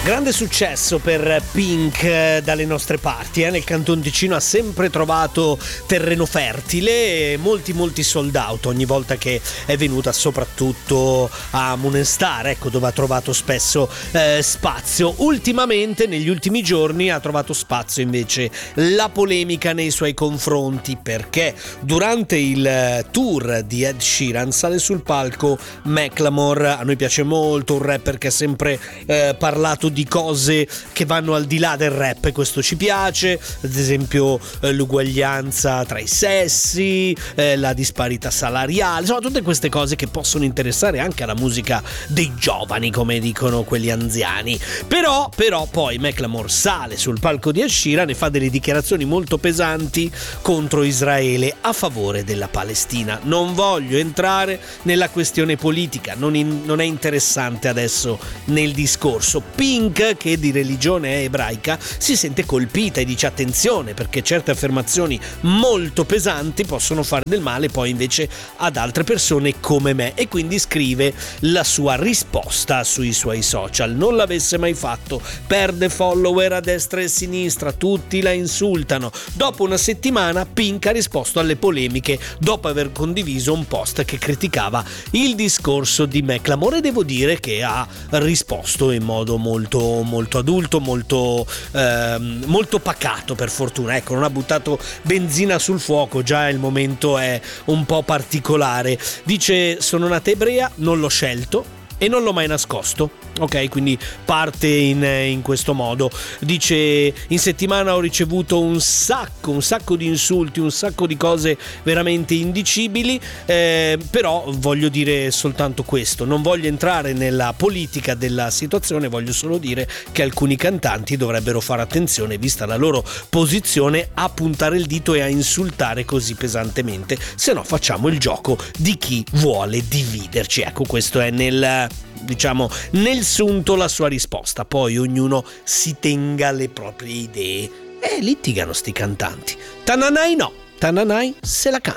Grande successo per Pink dalle nostre parti, nel Canton Ticino ha sempre trovato terreno fertile e molti sold out ogni volta che è venuta, soprattutto a Moonstar, ecco, dove ha trovato spesso spazio. Ultimamente, negli ultimi giorni, ha trovato spazio invece la polemica nei suoi confronti, perché durante il tour di Ed Sheeran sale sul palco Macklemore. A noi piace molto un rapper che ha sempre parlato di cose che vanno al di là del rap, e questo ci piace, ad esempio l'uguaglianza tra i sessi, la disparità salariale, insomma tutte queste cose che possono interessare anche alla musica dei giovani, come dicono quelli anziani. Però poi Macklemore sale sul palco di Ed Sheeran e fa delle dichiarazioni molto pesanti contro Israele, a favore della Palestina. Non voglio entrare nella questione politica, non è interessante adesso nel discorso. Pink, che di religione è ebraica, si sente colpita e dice attenzione, perché certe affermazioni molto pesanti possono fare del male poi invece ad altre persone come me, e quindi scrive la sua risposta sui suoi social. Non l'avesse mai fatto, perde follower a destra e a sinistra, tutti la insultano. Dopo una settimana Pink ha risposto alle polemiche dopo aver condiviso un post che criticava il discorso di Macklemore, e devo dire che ha risposto in modo molto adulto, molto pacato, per fortuna, ecco, non ha buttato benzina sul fuoco. Già il momento è un po' particolare. Dice: sono nata ebrea, non l'ho scelto e non l'ho mai nascosto. Ok, quindi parte in questo modo. Dice: in settimana ho ricevuto un sacco di insulti, un sacco di cose veramente indicibili, però voglio dire soltanto questo, non voglio entrare nella politica della situazione, voglio solo dire che alcuni cantanti dovrebbero fare attenzione, vista la loro posizione, a puntare il dito e a insultare così pesantemente, se no facciamo il gioco di chi vuole dividerci. Ecco, questo è nel sunto la sua risposta. Poi ognuno si tenga le proprie idee, e litigano sti cantanti. Tananai no, Tananai se la canta.